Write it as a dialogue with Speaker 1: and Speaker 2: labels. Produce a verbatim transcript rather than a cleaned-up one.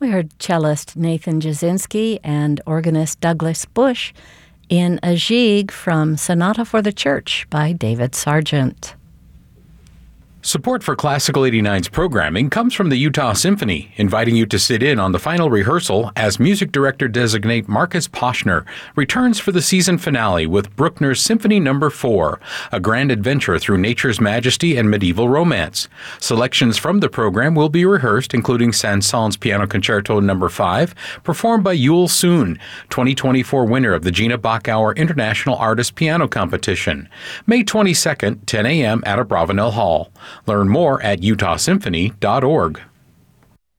Speaker 1: We heard cellist Nathan Jasinski and organist Douglas Bush in a Gigue from Sonata for the Church by David Sargent.
Speaker 2: Support for Classical eighty-nine's programming comes from the Utah Symphony, inviting you to sit in on the final rehearsal as music director-designate Marcus Poshner returns for the season finale with Bruckner's Symphony Number four, a grand adventure through nature's majesty and medieval romance. Selections from the program will be rehearsed, including Saint-Saëns Piano Concerto Number five, performed by Yul Soon, twenty twenty-four winner of the Gina Bachauer International Artist Piano Competition, May twenty-second, ten a.m. at Abravanel Hall. Learn more at utah symphony dot org.